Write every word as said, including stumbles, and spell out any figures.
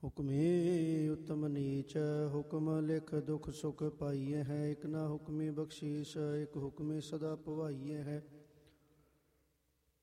ਹੁਕਮੀ ਉਤਮ ਨੀਚ, ਹੁਕਮ ਲਿਖ ਦੁਖ ਸੁਖ ਪਾਈਏ ਹੈ। ਇਕ ਨਾ ਹੁਕਮੀ ਬਖਸ਼ੀਸ਼, ਇਕ ਹੁਕਮੀ ਸਦਾ ਪਵਾਈਏ ਹੈ।